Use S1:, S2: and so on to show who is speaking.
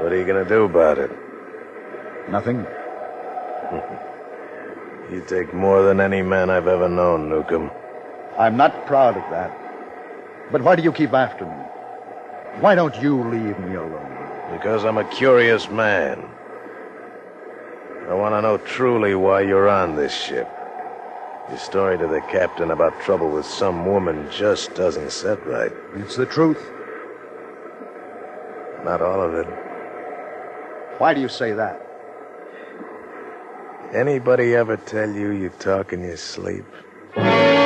S1: What are you going to do about it?
S2: Nothing.
S1: You take more than any man I've ever known, Newcomb.
S2: I'm not proud of that. But why do you keep after me? Why don't you leave me alone?
S1: Because I'm a curious man. I want to know truly why you're on this ship. Your story to the captain about trouble with some woman just doesn't set right.
S2: It's the truth.
S1: Not all of it.
S2: Why do you say that?
S1: Anybody ever tell you talk in your sleep?